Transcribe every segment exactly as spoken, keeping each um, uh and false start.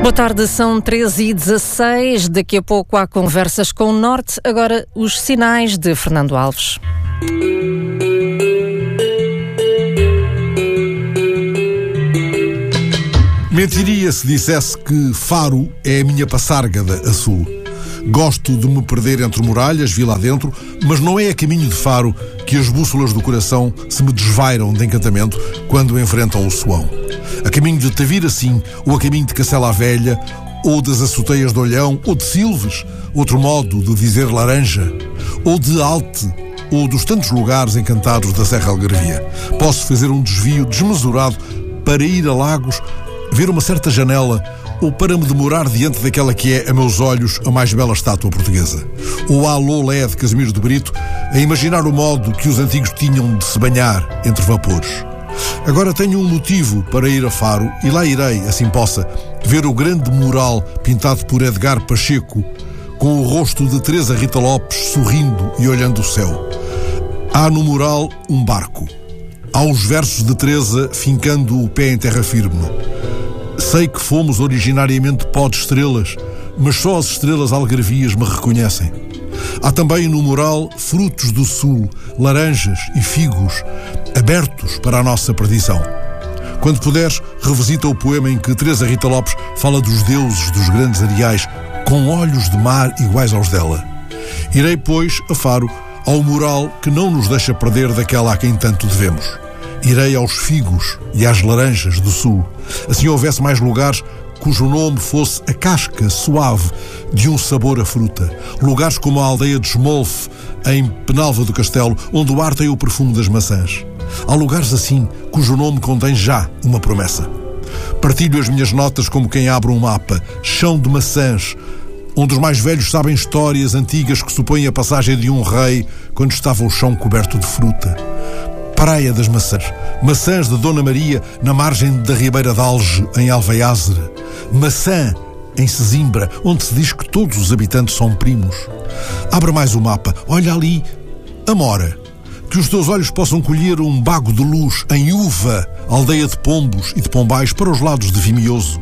Boa tarde, são treze e dezasseis. Daqui a pouco há conversas com o Norte. Agora os sinais de Fernando Alves. Mentiria se dissesse que Faro é a minha passárgada a sul. Gosto de me perder entre muralhas, vi lá dentro, mas não é a caminho de Faro que as bússolas do coração se me desvairam de encantamento quando enfrentam o Soão. A caminho de Tavira, sim, ou a caminho de Cacela à Velha, ou das Açoteias de Olhão, ou de Silves, outro modo de dizer Laranja, ou de Alte, ou dos tantos lugares encantados da Serra Algarvia. Posso fazer um desvio desmesurado para ir a Lagos, ver uma certa janela, ou para me demorar diante daquela que é, a meus olhos, a mais bela estátua portuguesa. Ou a Lolé de Casimiro de Brito, a imaginar o modo que os antigos tinham de se banhar entre vapores. Agora tenho um motivo para ir a Faro e lá irei, assim possa, ver o grande mural pintado por Edgar Pacheco, com o rosto de Teresa Rita Lopes sorrindo e olhando o céu. Há no mural um barco. Há os versos de Teresa fincando o pé em terra firme. Sei que fomos originariamente pó de estrelas, mas só as estrelas algarvias me reconhecem. Há também no mural frutos do sul, laranjas e figos, abertos para a nossa perdição. Quando puderes, revisita o poema em que Teresa Rita Lopes fala dos deuses dos grandes areais, com olhos de mar iguais aos dela. Irei, pois, a Faro, ao mural que não nos deixa perder daquela a quem tanto devemos. Irei aos figos e às laranjas do sul. Assim houvesse mais lugares cujo nome fosse a casca suave de um sabor a fruta. Lugares como a aldeia de Esmolfe, em Penalva do Castelo, onde o ar tem o perfume das maçãs. Há lugares assim, cujo nome contém já uma promessa. Partilho as minhas notas como quem abre um mapa. Chão de maçãs, onde os mais velhos sabem histórias antigas que supõem a passagem de um rei quando estava o chão coberto de fruta. Praia das Maçãs. Maçãs de Dona Maria, na margem da Ribeira de Alge, em Alveiázere. Maçã, em Sesimbra, onde se diz que todos os habitantes são primos. Abre mais o mapa. Olha ali, Amora. Que os teus olhos possam colher um bago de luz em Uva, aldeia de Pombos e de Pombais, para os lados de Vimioso.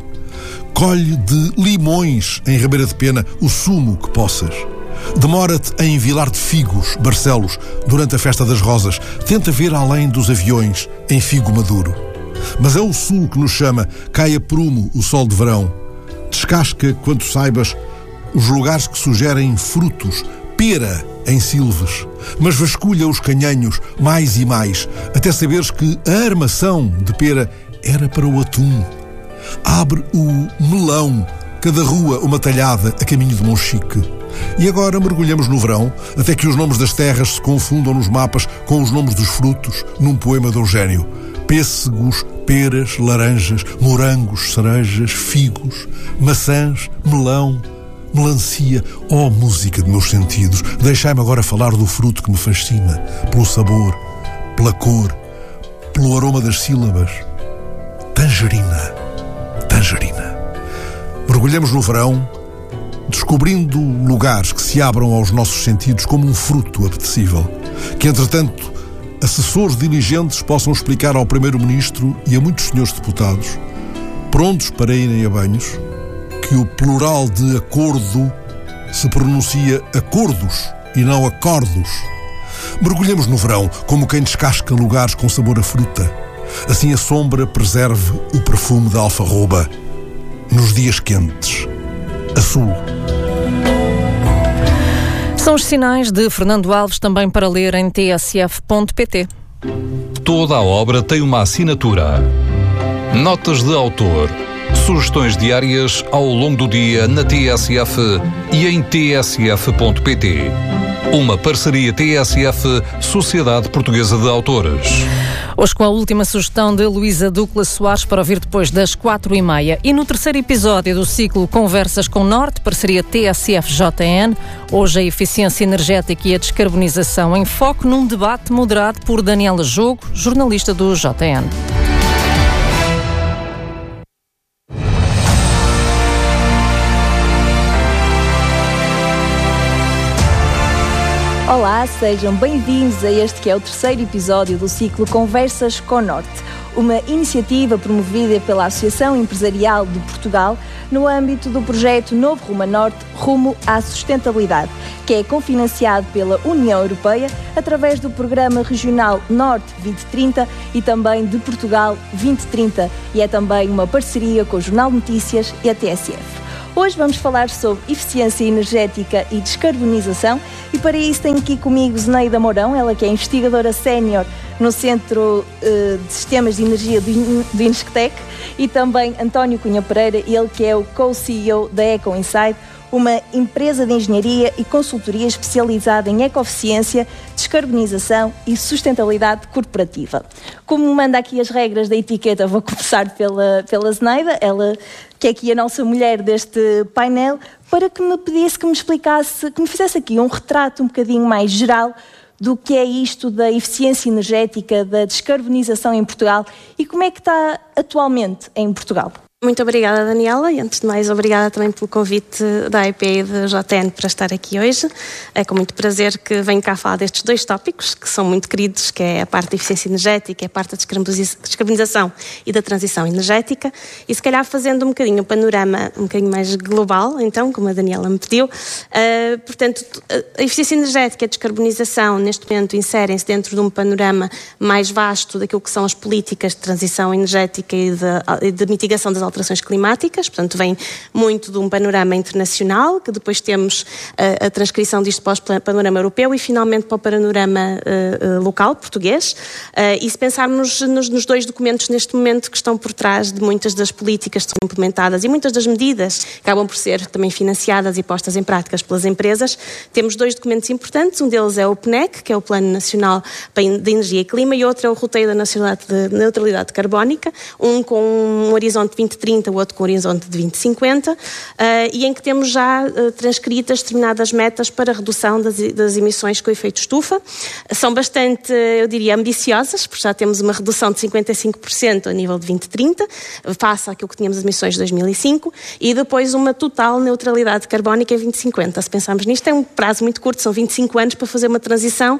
Colhe de Limões, em Ribeira de Pena, o sumo que possas. Demora-te em Vilar de Figos, Barcelos, durante a Festa das Rosas. Tenta ver além dos aviões, em Figo Maduro. Mas é o sul que nos chama, cai a prumo o sol de verão. Descasca, quanto saibas, os lugares que sugerem frutos, pera em Silves. Mas vasculha os canhanhos mais e mais, até saberes que a armação de pera era para o atum. Abre o melão, cada rua uma talhada a caminho de Monchique. E agora mergulhamos no verão, até que os nomes das terras se confundam nos mapas com os nomes dos frutos, num poema de Eugénio. Pêssegos, peras, laranjas, morangos, cerejas, figos, maçãs, melão, melancia. Oh, música de meus sentidos, deixai-me agora falar do fruto que me fascina, pelo sabor, pela cor, pelo aroma das sílabas. Tangerina, tangerina. Mergulhamos no verão, descobrindo lugares que se abram aos nossos sentidos como um fruto apetecível, que, entretanto, assessores diligentes possam explicar ao Primeiro-Ministro e a muitos senhores deputados, prontos para irem a banhos, que o plural de acordo se pronuncia acordos e não acordos. Mergulhemos no verão, como quem descasca lugares com sabor a fruta. Assim a sombra preserve o perfume da alfarroba nos dias quentes. A sul. São os sinais de Fernando Alves, também para ler em t s f ponto p t. Toda a obra tem uma assinatura. Notas de autor. Sugestões diárias ao longo do dia na T S F e em t s f ponto p t. Uma parceria T S F, Sociedade Portuguesa de Autores. Hoje com a última sugestão de Luísa Ducla Soares para ouvir depois das quatro e meia. E no terceiro episódio do ciclo Conversas com Norte, parceria T S F J N, hoje a eficiência energética e a descarbonização em foco num debate moderado por Daniela Jogo, jornalista do J N. Olá, sejam bem-vindos a este que é o terceiro episódio do ciclo Conversas com Norte. uma iniciativa promovida pela Associação Empresarial de Portugal no âmbito do projeto Novo Rumo a Norte, Rumo à Sustentabilidade, que é cofinanciado pela União Europeia através do Programa Regional Norte vinte trinta e também de Portugal vinte trinta, e é também uma parceria com o Jornal Notícias e a T S F. Hoje vamos falar sobre eficiência energética e descarbonização, e para isso tenho aqui comigo Zeneida Mourão, ela que é investigadora sénior no Centro uh, de Sistemas de Energia do, do Insctec, e também António Cunha Pereira, ele que é o co-C E O da EcoInside, uma empresa de engenharia e consultoria especializada em ecoeficiência, descarbonização e sustentabilidade corporativa. Como manda aqui as regras da etiqueta, vou começar pela, pela Zeneida, ela que é aqui a nossa mulher deste painel, para que me pedisse, que me explicasse, que me fizesse aqui um retrato um bocadinho mais geral do que é isto da eficiência energética, da descarbonização em Portugal e como é que está atualmente em Portugal. Muito obrigada, Daniela, e antes de mais, obrigada também pelo convite da I P E e da J N para estar aqui hoje. É com muito prazer que venho cá falar destes dois tópicos, que são muito queridos, que é a parte da eficiência energética, a parte da descarbonização e da transição energética, e se calhar fazendo um bocadinho o panorama um bocadinho mais global, então, como a Daniela me pediu. Uh, portanto, a eficiência energética e a descarbonização, neste momento, inserem-se dentro de um panorama mais vasto daquilo que são as políticas de transição energética e de, de mitigação das alterações alterações climáticas, portanto vem muito de um panorama internacional, que depois temos a, a transcrição disto para o panorama europeu e finalmente para o panorama uh, uh, local, português. Uh, e se pensarmos nos, nos dois documentos neste momento que estão por trás de muitas das políticas que são implementadas e muitas das medidas que acabam por ser também financiadas e postas em práticas pelas empresas, temos dois documentos importantes. Um deles é o P N E C, que é o Plano Nacional de Energia e Clima, e outro é o Roteiro da Neutralidade Carbónica, um com um horizonte de vinte trinta, o outro com horizonte de vinte cinquenta, uh, e em que temos já uh, transcritas determinadas metas para a redução das, das emissões com efeito estufa. São bastante, eu diria, ambiciosas, porque já temos uma redução de cinquenta e cinco por cento a nível de vinte trinta, face àquilo que tínhamos as emissões de dois mil e cinco, e depois uma total neutralidade carbónica em vinte cinquenta. Se pensarmos nisto, é um prazo muito curto, são vinte e cinco anos para fazer uma transição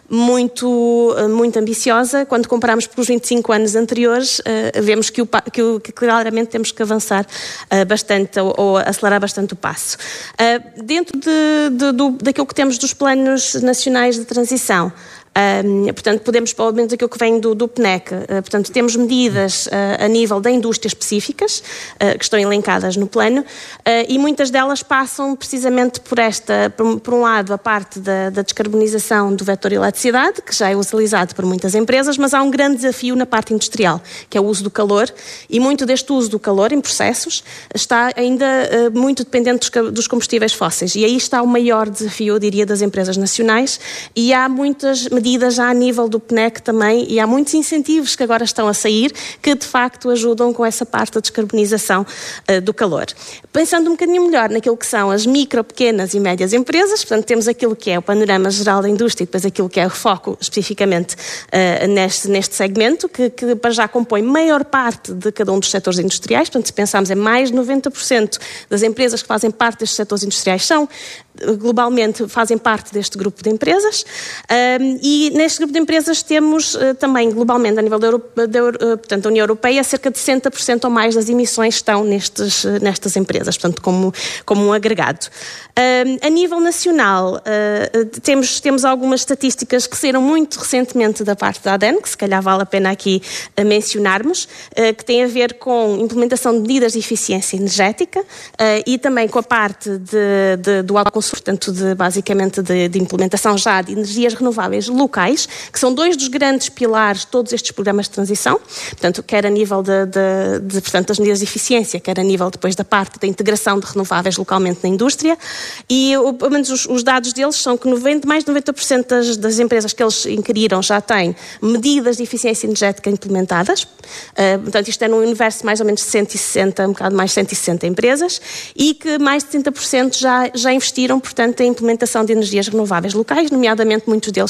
muito, muito ambiciosa. Quando comparamos com os vinte e cinco anos anteriores, uh, vemos que, o, que, o, que claramente temos que avançar uh, bastante ou, ou acelerar bastante o passo. Uh, dentro de, de, do, daquilo que temos dos planos nacionais de transição, Um, portanto, podemos, pelo menos aquilo que vem do, do P N E C, uh, portanto, temos medidas uh, a nível da indústria específicas, uh, que estão elencadas no plano, uh, e muitas delas passam precisamente por esta, por, por um lado, a parte da, da descarbonização do vetor eletricidade, que já é utilizado por muitas empresas, mas há um grande desafio na parte industrial, que é o uso do calor, e muito deste uso do calor em processos está ainda uh, muito dependente dos, dos combustíveis fósseis, e aí está o maior desafio, eu diria, das empresas nacionais, e há muitas medidas medidas já a nível do P N E C também, e há muitos incentivos que agora estão a sair que de facto ajudam com essa parte da descarbonização uh, do calor. Pensando um bocadinho melhor naquilo que são as micro, pequenas e médias empresas, portanto temos aquilo que é o panorama geral da indústria e depois aquilo que é o foco especificamente uh, neste, neste segmento, que, que para já compõe maior parte de cada um dos setores industriais. Portanto, se pensarmos em mais de noventa por cento das empresas que fazem parte destes setores industriais são globalmente fazem parte deste grupo de empresas, um, e neste grupo de empresas temos uh, também globalmente a nível da, Europa, da, uh, portanto, da União Europeia cerca de sessenta por cento ou mais das emissões estão nestes, uh, nestas empresas, portanto como, como um agregado. Um, a nível nacional uh, temos, temos algumas estatísticas que saíram muito recentemente da parte da A D E N, que se calhar vale a pena aqui uh, mencionarmos, uh, que tem a ver com implementação de medidas de eficiência energética uh, e também com a parte de, de, do autoconsumo, portanto, de, basicamente de, de implementação já de energias renováveis locais, que são dois dos grandes pilares de todos estes programas de transição, portanto, quer a nível de, de, de, portanto, das medidas de eficiência, quer a nível depois da parte da integração de renováveis localmente na indústria, e pelo menos os, os dados deles são que noventa, mais de noventa por cento das, das empresas que eles inquiriram já têm medidas de eficiência energética implementadas, uh, portanto, isto é num universo mais ou menos de cento e sessenta, um bocado mais de cento e sessenta empresas, e que mais de setenta por cento já, já investiram, portanto, a implementação de energias renováveis locais, nomeadamente muitos deles, claro,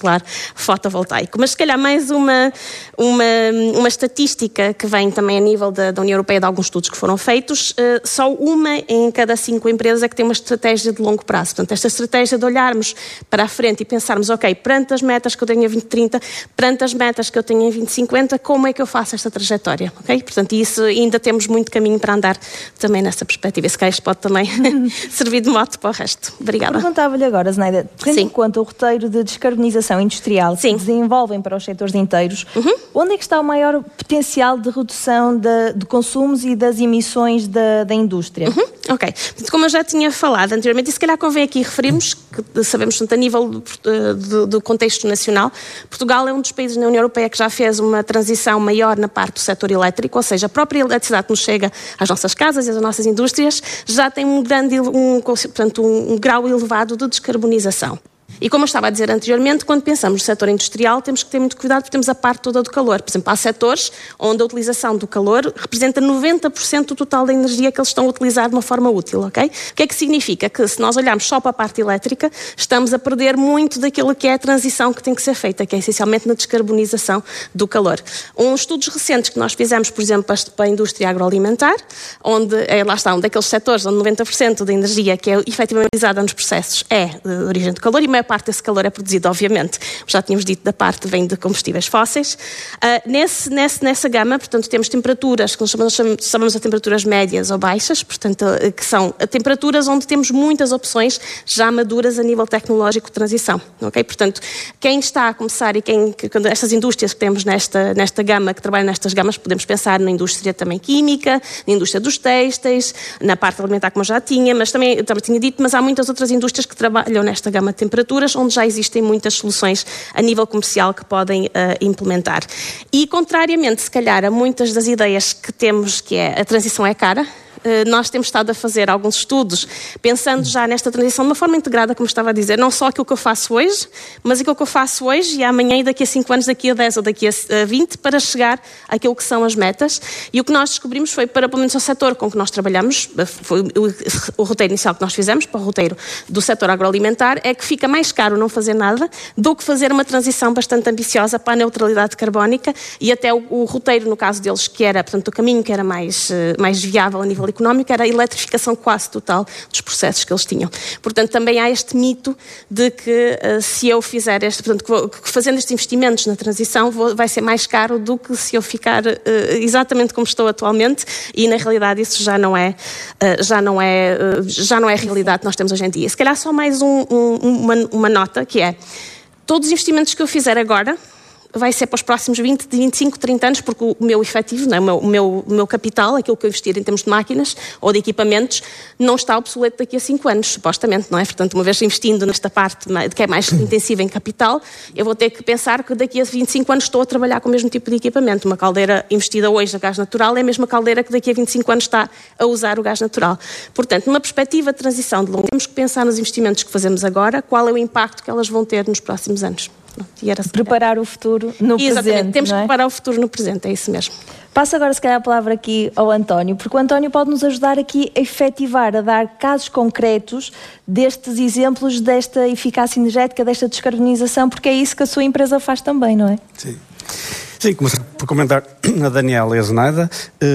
solar fotovoltaico. Mas se calhar mais uma, uma, uma estatística que vem também a nível da, da União Europeia, de alguns estudos que foram feitos, uh, só uma em cada cinco empresas é que tem uma estratégia de longo prazo. Portanto, esta estratégia de olharmos para a frente e pensarmos, ok, perante as metas que eu tenho em vinte trinta, perante as metas que eu tenho em vinte cinquenta, como é que eu faço esta trajetória? Ok? Portanto, isso ainda temos muito caminho para andar também nessa perspectiva. Esse caso pode também servir de mote para o resto. Obrigada. Perguntava-lhe agora, Zenaida, tendo em conta o roteiro de descarbonização industrial Sim. que desenvolvem para os setores inteiros, uhum. onde é que está o maior potencial de redução de, de consumos e das emissões da, da indústria? Uhum. Ok. Portanto, como eu já tinha falado anteriormente, e se calhar convém aqui referirmos, que sabemos, portanto, a nível do, do, do contexto nacional, Portugal é um dos países na União Europeia que já fez uma transição maior na parte do setor elétrico, ou seja, a própria eletricidade que nos chega às nossas casas e às nossas indústrias já tem um grande, um, portanto, um, um grau elevado de descarbonização. E como eu estava a dizer anteriormente, quando pensamos no setor industrial, temos que ter muito cuidado porque temos a parte toda do calor. Por exemplo, há setores onde a utilização do calor representa noventa por cento do total da energia que eles estão a utilizar de uma forma útil, ok? O que é que significa? Que se nós olharmos só para a parte elétrica, estamos a perder muito daquilo que é a transição que tem que ser feita, que é essencialmente na descarbonização do calor. Uns estudos recentes que nós fizemos, por exemplo, para a indústria agroalimentar, onde, é, lá está, um daqueles setores onde noventa por cento da energia que é efetivamente utilizada nos processos é de origem de calor, e a maior parte desse calor é produzido, obviamente, já tínhamos dito, da parte vem de combustíveis fósseis. Uh, nesse, nesse, nessa gama, portanto, temos temperaturas que nós chamamos, chamamos de temperaturas médias ou baixas, portanto, que são temperaturas onde temos muitas opções já maduras a nível tecnológico de transição, ok? Portanto, quem está a começar e quem, que, quando estas indústrias que temos nesta, nesta gama, que trabalham nestas gamas, podemos pensar na indústria também química, na indústria dos têxteis, na parte alimentar, como eu já tinha, mas também, eu também tinha dito, mas há muitas outras indústrias que trabalham nesta gama de temperaturas, onde já existem muitas soluções a nível comercial que podem uh, implementar. E, contrariamente, se calhar, a muitas das ideias que temos, que é a transição é cara, nós temos estado a fazer alguns estudos pensando já nesta transição de uma forma integrada, como estava a dizer, não só aquilo que eu faço hoje, mas aquilo que eu faço hoje e amanhã e daqui a cinco anos, daqui a dez ou daqui a vinte, para chegar àquilo que são as metas. E o que nós descobrimos foi, para pelo menos o setor com que nós trabalhamos, foi o, o roteiro inicial que nós fizemos, para o roteiro do setor agroalimentar, é que fica mais caro não fazer nada do que fazer uma transição bastante ambiciosa para a neutralidade carbónica, e até o, o roteiro, no caso deles, que era, portanto, o caminho que era mais, mais viável a nível económico, era a eletrificação quase total dos processos que eles tinham. Portanto, também há este mito de que uh, se eu fizer este, portanto, que, que fazendo estes investimentos na transição vou, vai ser mais caro do que se eu ficar uh, exatamente como estou atualmente, e na realidade isso já não é, uh, já não é, uh, já não é a realidade que nós temos hoje em dia. Se calhar só mais um, um, uma, uma nota, que é, todos os investimentos que eu fizer agora vai ser para os próximos vinte, vinte e cinco, trinta anos, porque o meu efetivo, não é? o, meu, o, meu, o meu capital, aquilo que eu investir em termos de máquinas ou de equipamentos, não está obsoleto daqui a cinco anos, supostamente, não é? Portanto, uma vez investindo nesta parte que é mais intensiva em capital, eu vou ter que pensar que daqui a vinte e cinco anos estou a trabalhar com o mesmo tipo de equipamento. Uma caldeira investida hoje a gás natural é a mesma caldeira que daqui a vinte e cinco anos está a usar o gás natural. Portanto, numa perspectiva de transição de longo, temos que pensar nos investimentos que fazemos agora, qual é o impacto que elas vão ter nos próximos anos. E era preparar o futuro no Exatamente, presente. Temos não é? que preparar o futuro no presente, é isso mesmo. Passo agora, se calhar, a palavra aqui ao António, porque o António pode nos ajudar aqui a efetivar, a dar casos concretos destes exemplos desta eficácia energética, desta descarbonização, porque é isso que a sua empresa faz também, não é? Sim. Sim, começar por comentar a Daniela e a Zenaida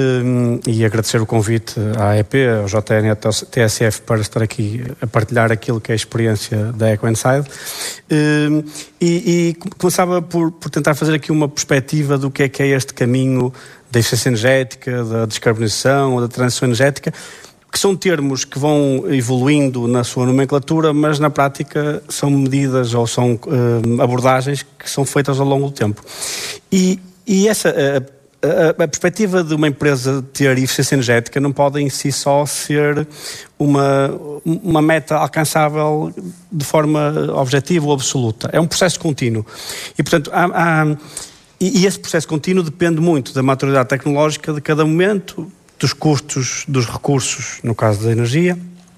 um, e agradecer o convite à A E P, ao J N e ao T S F para estar aqui a partilhar aquilo que é a experiência da EcoInside. Um, e, e começava por, por tentar fazer aqui uma perspectiva do que é que é este caminho da eficiência energética, da descarbonização, da transição energética, que são termos que vão evoluindo na sua nomenclatura, mas na prática são medidas ou são uh, abordagens que são feitas ao longo do tempo. E, e essa, a, a, a perspectiva de uma empresa ter eficiência energética não pode em si só ser uma, uma meta alcançável de forma objetiva ou absoluta. É um processo contínuo. E, portanto, há, há, e, e esse processo contínuo depende muito da maturidade tecnológica de cada momento, dos custos dos recursos, no caso da energia.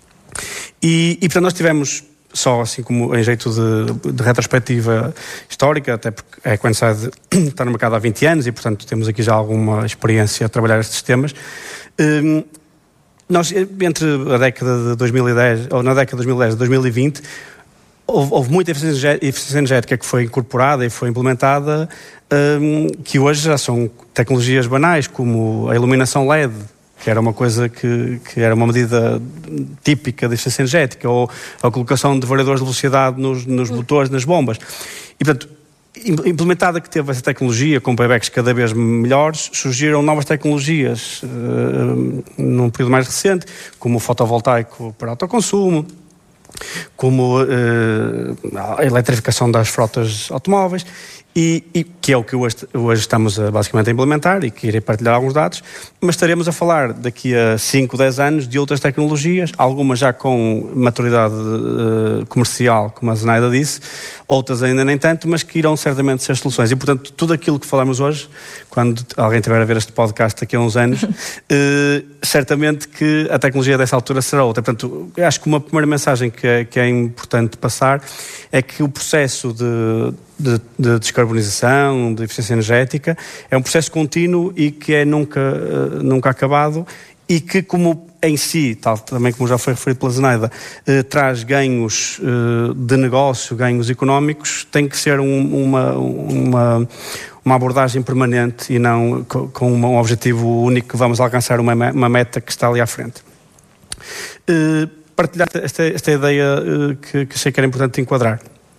E, e portanto, nós tivemos, só assim como em jeito de, de retrospectiva histórica, até porque a EcoInside está no mercado há vinte anos e, portanto, temos aqui já alguma experiência a trabalhar estes temas. Um, nós, entre a década de dois mil e dez, ou na década de dois mil e dez e dois mil e vinte, houve, houve muita eficiência, eficiência energética que foi incorporada e foi implementada, um, que hoje já são tecnologias banais, como a iluminação L E D, que era uma coisa que, que era uma medida típica de eficiência energética, ou a colocação de variadores de velocidade nos, nos motores, nas bombas. E, portanto, implementada que teve essa tecnologia, com paybacks cada vez melhores, surgiram novas tecnologias uh, num período mais recente, como o fotovoltaico para autoconsumo, como uh, a eletrificação das frotas automóveis, E, e que é o que hoje, hoje estamos a, basicamente a implementar e que irei partilhar alguns dados, mas estaremos a falar daqui a cinco, dez anos de outras tecnologias, algumas já com maturidade uh, comercial, como a Zenaida disse, outras ainda nem tanto, mas que irão certamente ser soluções. E, portanto, tudo aquilo que falamos hoje, quando alguém estiver a ver este podcast daqui a uns anos, uh, certamente que a tecnologia dessa altura será outra. Portanto, eu acho que uma primeira mensagem que é, que é importante passar é que o processo de De, de descarbonização, de eficiência energética, é um processo contínuo e que é nunca, uh, nunca acabado e que, como em si, tal também como já foi referido pela Zenaida, uh, traz ganhos uh, de negócio, ganhos económicos, tem que ser um, uma, uma, uma abordagem permanente e não com, com um objetivo único que vamos alcançar uma, uma meta que está ali à frente. Uh, partilhar esta, esta ideia uh, que, que achei que era importante enquadrar.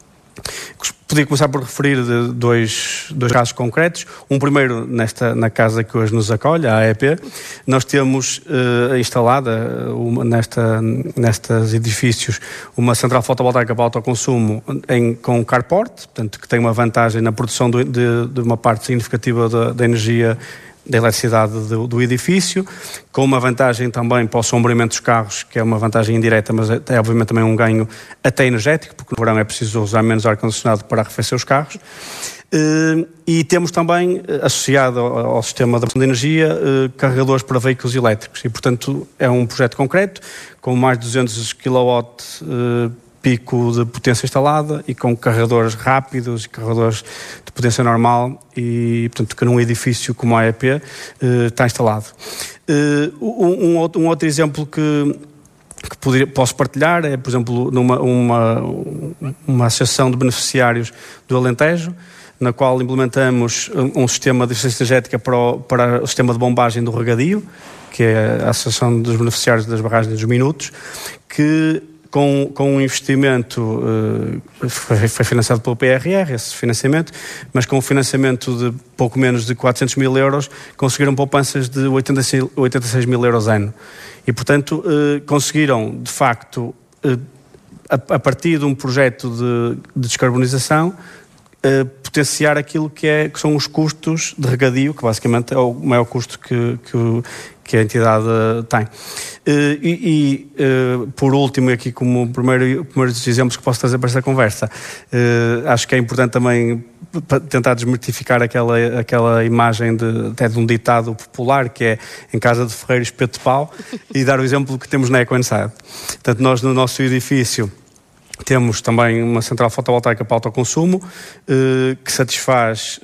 Podia começar por referir de dois, dois casos concretos. Um primeiro, nesta, na casa que hoje nos acolhe, a A E P, nós temos uh, instalada uma, nesta, nestes edifícios uma central fotovoltaica para autoconsumo em, com carport, portanto, que tem uma vantagem na produção do, de, de uma parte significativa da, da energia da eletricidade do, do edifício, com uma vantagem também para o sombreamento dos carros, que é uma vantagem indireta, mas é obviamente também um ganho até energético, porque no verão é preciso usar menos ar-condicionado para arrefecer os carros. Uh, e temos também, associado ao, ao sistema de energia, uh, carregadores para veículos elétricos. E, portanto, é um projeto concreto, com mais de duzentos quilowatt uh, pico de potência instalada e com carregadores rápidos e carregadores de potência normal e, portanto, que num edifício como a A E P uh, está instalado. Uh, um, um, outro, um outro exemplo que, que poderia, posso partilhar é, por exemplo, numa uma, uma associação de beneficiários do Alentejo, na qual implementamos um, um sistema de eficiência energética para o, para o sistema de bombagem do regadio, que é a Associação dos Beneficiários das Barragens dos Minutos, que Com, com um investimento, uh, foi, foi financiado pelo P R R, esse financiamento, mas com um financiamento de pouco menos de quatrocentos mil euros, conseguiram poupanças de oitenta e seis mil euros ano. E, portanto, uh, conseguiram, de facto, uh, a, a partir de um projeto de, de descarbonização, Uh, potenciar aquilo que, é, que são os custos de regadio, que basicamente é o maior custo que, que, o, que a entidade uh, tem. Uh, e, e uh, por último, aqui como primeiro, primeiros exemplos que posso trazer para esta conversa, uh, acho que é importante também tentar desmitificar aquela, aquela imagem de, até de um ditado popular, que é em casa de ferreiro espeto de pau, e dar o exemplo que temos na EcoInside. Portanto, nós no nosso edifício temos também uma central fotovoltaica para autoconsumo, eh, que satisfaz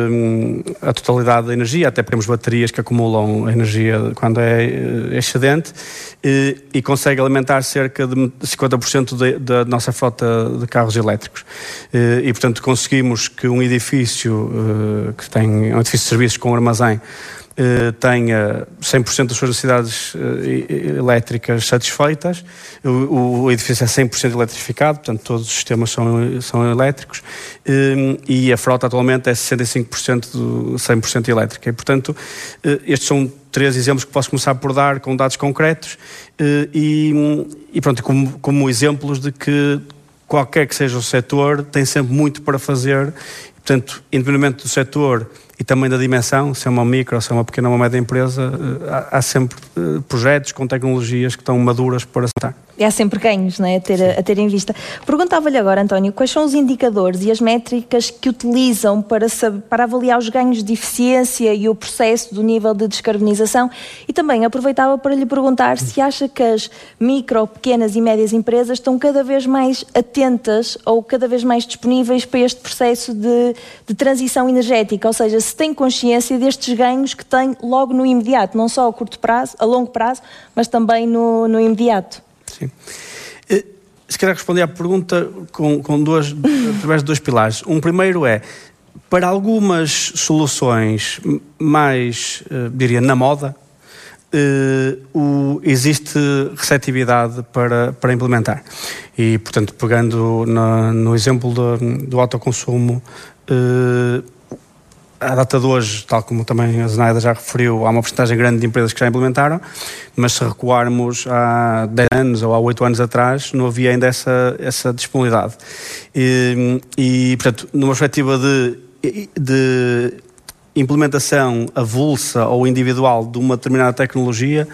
eh, a totalidade da energia, até porque temos baterias que acumulam energia quando é eh, excedente, eh, e consegue alimentar cerca de cinquenta por cento de, da nossa frota de carros elétricos. Eh, e, portanto, conseguimos que um edifício, eh, que tem um edifício de serviços com armazém, Uh, tenha cem por cento das suas necessidades uh, elétricas satisfeitas. O, o edifício é cem por cento eletrificado, portanto todos os sistemas são, são elétricos, um, e a frota atualmente é sessenta e cinco por cento, do, cem por cento elétrica. E, portanto, uh, estes são três exemplos que posso começar por dar com dados concretos uh, e, e pronto, como, como exemplos de que qualquer que seja o setor tem sempre muito para fazer. Portanto, independentemente do setor e também da dimensão, se é uma micro, se é uma pequena ou uma média empresa, há, há sempre projetos com tecnologias que estão maduras para estar. E há sempre ganhos, não é? A ter, a ter em vista. Perguntava-lhe agora, António, quais são os indicadores e as métricas que utilizam para, saber, para avaliar os ganhos de eficiência e o processo do nível de descarbonização? E também aproveitava para lhe perguntar se acha que as micro, pequenas e médias empresas estão cada vez mais atentas ou cada vez mais disponíveis para este processo de, de transição energética, ou seja, se têm consciência destes ganhos que têm logo no imediato, não só a curto prazo, a longo prazo, mas também no, no imediato. Sim. se calhar responder à pergunta com, com duas, através de dois pilares. Um primeiro é, para algumas soluções mais, uh, diria, na moda, uh, o, existe receptividade para, para implementar. E, portanto, pegando na, no exemplo do, do autoconsumo, uh, à data de hoje, tal como também a Zenaida já referiu, há uma porcentagem grande de empresas que já implementaram, mas se recuarmos há dez anos ou há oito anos atrás, não havia ainda essa, essa disponibilidade. E, e, portanto, numa perspectiva de, de implementação avulsa ou individual de uma determinada tecnologia,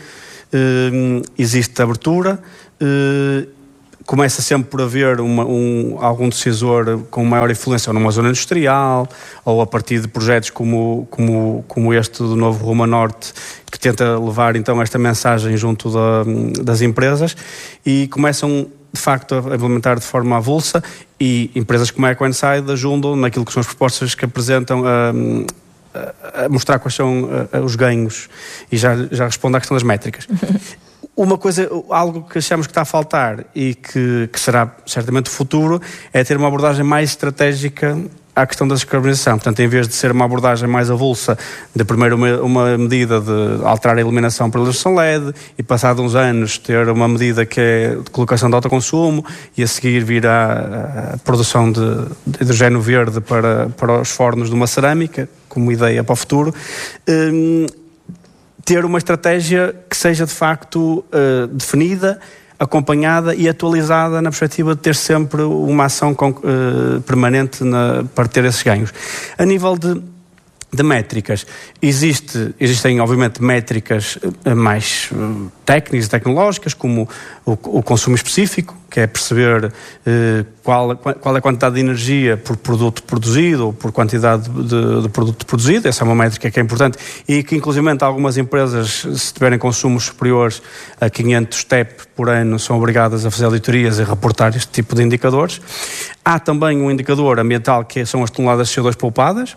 eh, existe abertura, eh, começa sempre por haver uma, um, algum decisor com maior influência numa zona industrial ou a partir de projetos como, como, como este do novo Rumo a Norte, que tenta levar então esta mensagem junto da, das empresas, e começam de facto a implementar de forma avulsa, e empresas como a EcoInside ajudam naquilo que são as propostas que apresentam a, a, a mostrar quais são a, a, os ganhos, e já, já respondo à questão das métricas. Uma coisa, algo que achamos que está a faltar e que, que será certamente o futuro, é ter uma abordagem mais estratégica à questão da descarbonização. Portanto, em vez de ser uma abordagem mais avulsa, de primeiro uma, uma medida de alterar a iluminação para a iluminação L E D, e passado uns anos ter uma medida que é de colocação de autoconsumo, e a seguir vir a, a produção de, de hidrogênio verde para, para os fornos de uma cerâmica, como ideia para o futuro. Hum, ter uma estratégia que seja de facto uh, definida, acompanhada e atualizada na perspectiva de ter sempre uma ação com, uh, permanente na, para ter esses ganhos. A nível de, de métricas, existe, existem obviamente métricas uh, mais uh, técnicas e tecnológicas, como o, o consumo específico, que é perceber uh, qual, qual é a quantidade de energia por produto produzido ou por quantidade de, de produto produzido. Essa é uma métrica que é importante e que, inclusivamente, algumas empresas, se tiverem consumos superiores a quinhentos T E P por ano, são obrigadas a fazer auditorias e reportar este tipo de indicadores. Há também um indicador ambiental, que são as toneladas de C O dois poupadas,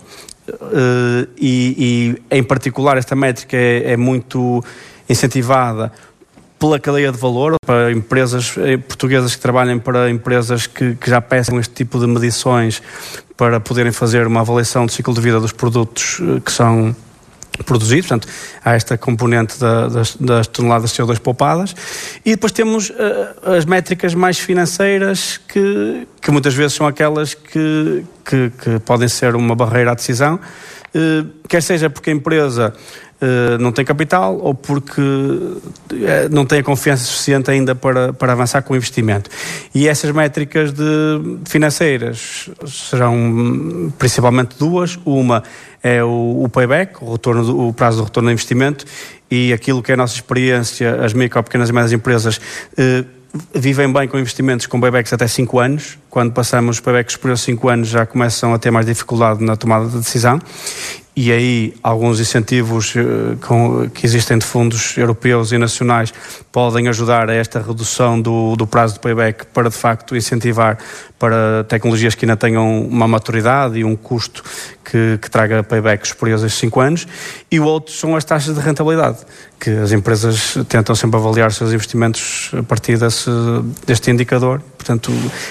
uh, e, e, em particular, esta métrica é, é muito incentivada pela cadeia de valor, para empresas portuguesas que trabalhem para empresas que, que já peçam este tipo de medições para poderem fazer uma avaliação do ciclo de vida dos produtos que são produzidos. Portanto, há esta componente da, das, das toneladas de C O dois poupadas. E depois temos uh, as métricas mais financeiras, que, que muitas vezes são aquelas que, que, que podem ser uma barreira à decisão, uh, quer seja porque a empresa Uh, não tem capital ou porque uh, não tem a confiança suficiente ainda para, para avançar com o investimento. E essas métricas de, financeiras serão principalmente duas. Uma é o, o payback, o, retorno do, o prazo do retorno do investimento, e aquilo que é a nossa experiência, as micro, pequenas e médias empresas uh, vivem bem com investimentos com paybacks até cinco anos. Quando passamos os paybacks por cinco anos, já começam a ter mais dificuldade na tomada de decisão. E aí alguns incentivos uh, com, que existem de fundos europeus e nacionais podem ajudar a esta redução do, do prazo de payback, para de facto incentivar para tecnologias que ainda tenham uma maturidade e um custo que, que traga paybacks superiores a cinco anos. E o outro são as taxas de rentabilidade, que as empresas tentam sempre avaliar os seus investimentos a partir desse, deste indicador. Portanto,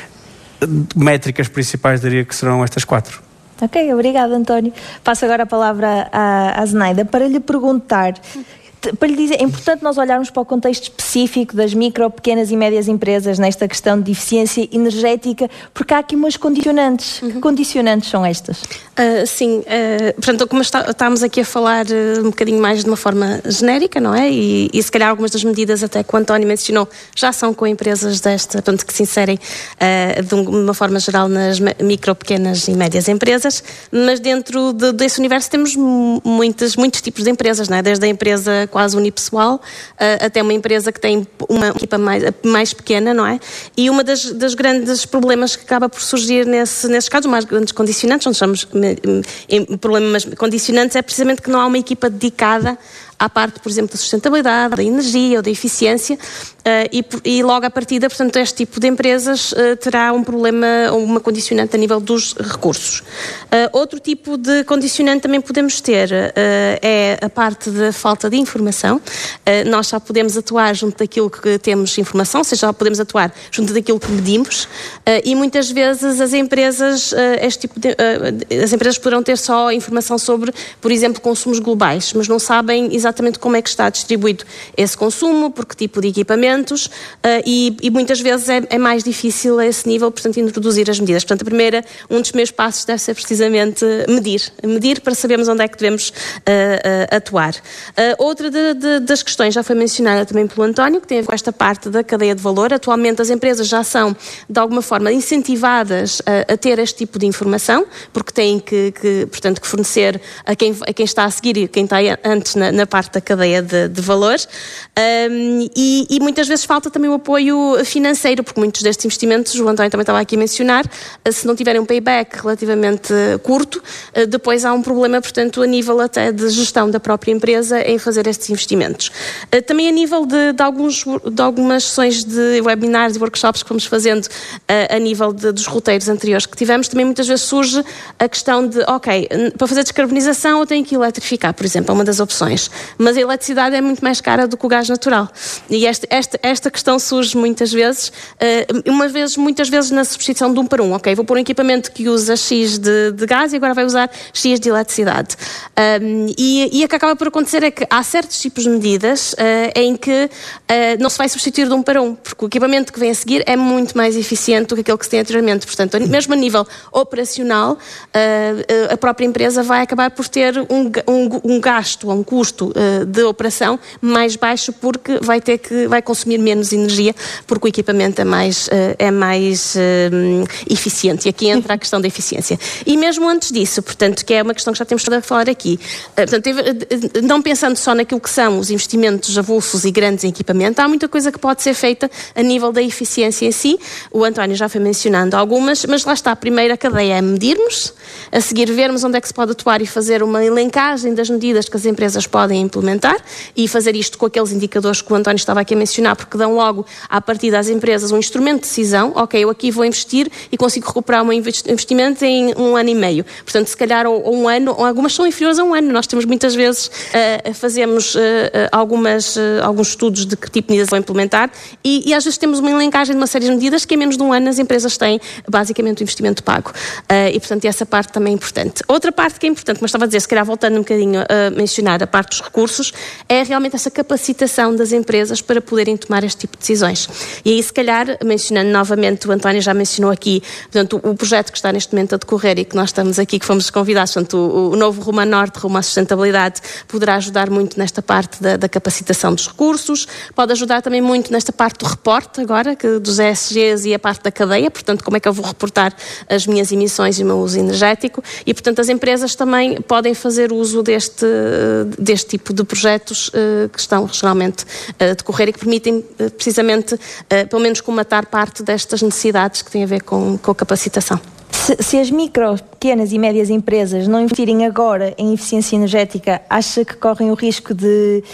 métricas principais diria que serão estas quatro. Ok, obrigada, António. Passo agora a palavra à, à Zenaida para lhe perguntar, para lhe dizer, é importante nós olharmos para o contexto específico das micro, pequenas e médias empresas nesta questão de eficiência energética, porque há aqui umas condicionantes. Uhum. Que condicionantes são estas? Uh, sim, uh, portanto, como está, estamos aqui a falar uh, um bocadinho mais de uma forma genérica, não é? E, e se calhar algumas das medidas até que o António mencionou já são com empresas desta, portanto, que se inserem uh, de uma forma geral nas micro, pequenas e médias empresas, mas dentro de, desse universo temos muitos, muitos tipos de empresas, não é? Desde a empresa quase unipessoal, uh, até uma empresa que tem uma equipa mais, mais pequena, não é? E uma das, das grandes problemas que acaba por surgir nesse, nesses casos, os mais grandes condicionantes, onde chamamos em problemas condicionantes, é precisamente que não há uma equipa dedicada à parte, por exemplo, da sustentabilidade, da energia ou da eficiência, uh, e, e logo à partida, portanto, este tipo de empresas uh, terá um problema ou uma condicionante a nível dos recursos. Uh, outro tipo de condicionante também podemos ter uh, é a parte da falta de informação. Uh, nós só podemos atuar junto daquilo que temos informação, ou seja, só podemos atuar junto daquilo que medimos, uh, e muitas vezes as empresas, uh, este tipo de, uh, as empresas poderão ter só informação sobre, por exemplo, consumos globais, mas não sabem exatamente como é que está distribuído esse consumo, por que tipo de equipamentos, uh, e, e muitas vezes é, é mais difícil a esse nível, portanto, introduzir as medidas. Portanto, a primeira, um dos primeiros passos deve ser precisamente medir, medir para sabermos onde é que devemos uh, uh, atuar. Uh, outra de, de, das questões já foi mencionada também pelo António, que tem a ver com esta parte da cadeia de valor. Atualmente as empresas já são, de alguma forma, incentivadas a, a ter este tipo de informação, porque têm que, que, portanto, que fornecer a quem, a quem está a seguir e quem está antes na, na parte da cadeia de, de valor. Um, e, e muitas vezes falta também o apoio financeiro, porque muitos destes investimentos, o António também estava aqui a mencionar, se não tiverem um payback relativamente curto, depois há um problema, portanto, a nível até de gestão da própria empresa em fazer estes investimentos. Também a nível de, de, alguns, de algumas sessões de webinars e workshops que fomos fazendo a, a nível de, dos roteiros anteriores que tivemos, também muitas vezes surge a questão de, ok, para fazer descarbonização eu tenho que eletrificar, por exemplo, é uma das opções, mas a eletricidade é muito mais cara do que o gás natural. E esta, esta, esta questão surge muitas vezes, uma vez, muitas vezes na substituição de um para um, ok, vou pôr um equipamento que usa X de, de gás e agora vai usar X de eletricidade. Um, e, e o que acaba por acontecer é que há certos tipos de medidas uh, em que uh, não se vai substituir de um para um, porque o equipamento que vem a seguir é muito mais eficiente do que aquele que se tem anteriormente. Portanto, mesmo a nível operacional, uh, a própria empresa vai acabar por ter um, um, um gasto, um custo uh, de operação mais baixo, porque vai ter que, vai consumir menos energia, porque o equipamento é mais, uh, é mais uh, eficiente. E aqui entra a questão da eficiência. E mesmo antes disso, portanto, que é uma questão que já temos estado a falar aqui, uh, portanto, não pensando só naquilo que são os investimentos avulsos e grandes em equipamento, há muita coisa que pode ser feita a nível da eficiência em si. O António já foi mencionando algumas, mas lá está, a primeira cadeia é medirmos, a seguir vermos onde é que se pode atuar e fazer uma elencagem das medidas que as empresas podem implementar e fazer isto com aqueles indicadores que o António estava aqui a mencionar, porque dão logo à partida às empresas um instrumento de decisão. Ok, eu aqui vou investir e consigo recuperar o meu investimento em um ano e meio. Portanto, se calhar ou, ou um ano, ou algumas são inferiores a um ano. Nós temos muitas vezes, uh, fazemos uh, algumas, uh, alguns estudos de que tipo de medidas vão implementar e, e às vezes temos uma elencagem de uma série de medidas que em menos de um ano as empresas têm basicamente o investimento pago. Uh, e portanto essa parte também é importante. Outra parte que é importante, mas estava a dizer, se calhar voltando um bocadinho a mencionar a parte dos recursos, é realmente essa capacitação das empresas para poderem tomar este tipo de decisões. E aí se calhar, mencionando novamente, o António já mencionou aqui, portanto, o projeto que está neste momento a decorrer e que nós estamos aqui, que fomos convidados, portanto, o, o novo Rumo a Norte, Rumo à Sustentabilidade, poderá ajudar muito nesta parte da, da capacitação dos recursos, pode ajudar também muito nesta parte do reporte agora, que, dos E S Gs e a parte da cadeia, portanto, como é que eu vou reportar as minhas emissões e o meu uso energético, e portanto as empresas também podem fazer uso deste, deste tipo de projetos uh, que estão regionalmente a decorrer e que permitem uh, precisamente, uh, pelo menos, comatar parte destas necessidades que têm a ver com, com a capacitação. Se, se as micro, pequenas e médias empresas não investirem agora em eficiência energética, acha que correm o risco de,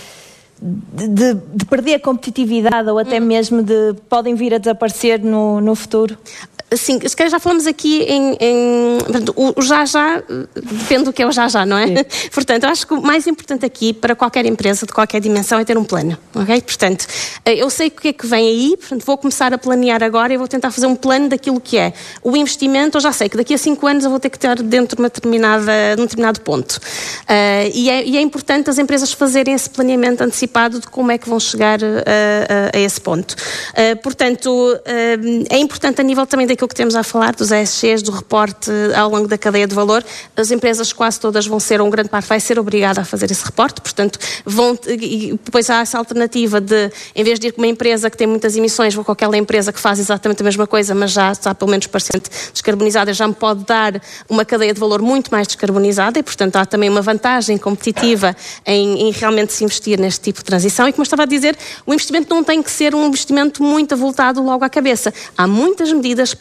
de, de, de perder a competitividade ou até mesmo de podem vir a desaparecer no, no futuro? Sim, se calhar já falamos aqui em, em o, o já já, depende do que é o já já, não é? Sim. Portanto, eu acho que o mais importante aqui para qualquer empresa de qualquer dimensão é ter um plano, ok? Portanto, eu sei o que é que vem aí, portanto vou começar a planear agora e vou tentar fazer um plano daquilo que é o investimento. Eu já sei que daqui a cinco anos eu vou ter que ter dentro de uma determinada, de um determinado ponto. Uh, e, é, e é importante as empresas fazerem esse planeamento antecipado de como é que vão chegar a, a, a esse ponto. Uh, portanto, uh, é importante a nível também da aquilo que temos a falar dos E S Gs, do reporte ao longo da cadeia de valor. As empresas quase todas vão ser, ou uma grande parte vai ser obrigada a fazer esse reporte, portanto, vão, e depois há essa alternativa de, em vez de ir com uma empresa que tem muitas emissões, vou com aquela empresa que faz exatamente a mesma coisa, mas já está pelo menos bastante descarbonizada, já me pode dar uma cadeia de valor muito mais descarbonizada e, portanto, há também uma vantagem competitiva em, em realmente se investir neste tipo de transição. E como eu estava a dizer, o investimento não tem que ser um investimento muito avultado logo à cabeça. Há muitas medidas que podem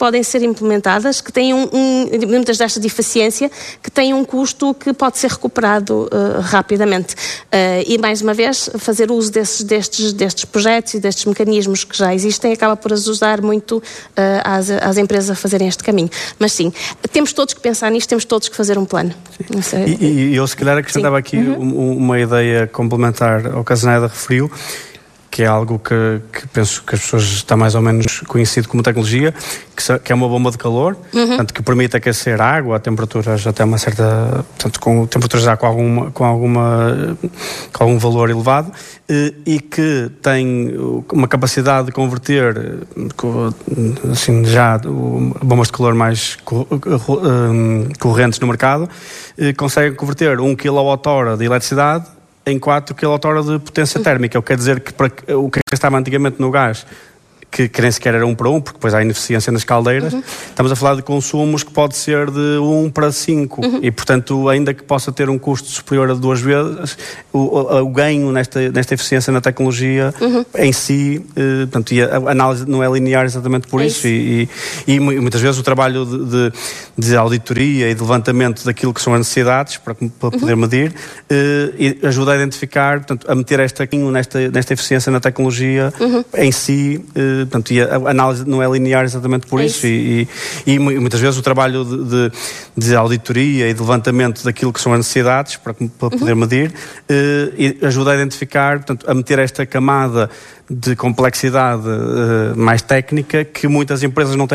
podem ser implementadas, que têm um, um, muitas destas de eficiência, que têm um custo que pode ser recuperado uh, rapidamente. Uh, e, mais uma vez, fazer uso desses, destes, destes projetos e destes mecanismos que já existem acaba por ajudar muito uh, às, às empresas a fazerem este caminho. Mas sim, temos todos que pensar nisto, temos todos que fazer um plano. E, e eu, se calhar, acrescentava sim. aqui uhum. uma ideia complementar ao que a Zenaida referiu, que é algo que, que penso que as pessoas está mais ou menos conhecido como tecnologia, que, que é uma bomba de calor, uhum. portanto, que permite aquecer a água a temperaturas até uma certa, portanto, com temperaturas já com alguma, com alguma, com algum valor elevado, e que tem uma capacidade de converter, assim, já bombas de calor mais correntes no mercado, conseguem converter um quilowatt-hora de eletricidade em quatro quilowatt-hora de potência térmica, o que quer dizer que para, o que estava antigamente no gás, que, que nem sequer era um para um, porque depois há ineficiência nas caldeiras, uhum. estamos a falar de consumos que pode ser de um para cinco, uhum. e portanto, ainda que possa ter um custo superior a duas vezes, o, o, o ganho nesta, nesta eficiência na tecnologia uhum. em si, eh, portanto, e a, a análise não é linear exatamente por é isso, isso. E, e, e muitas vezes o trabalho de, de, de auditoria e de levantamento daquilo que são as necessidades para, para poder uhum. medir, eh, e ajuda a identificar, portanto, a meter esta, nesta, nesta eficiência na tecnologia uhum. em si, eh, portanto, e a, a análise não é linear exatamente por é isso, isso. E, e, e muitas vezes o trabalho de, de, de auditoria e de levantamento daquilo que são as necessidades para, para poder uhum. medir, eh, e ajuda a identificar, portanto, a meter esta camada de complexidade uh, mais técnica que muitas empresas não têm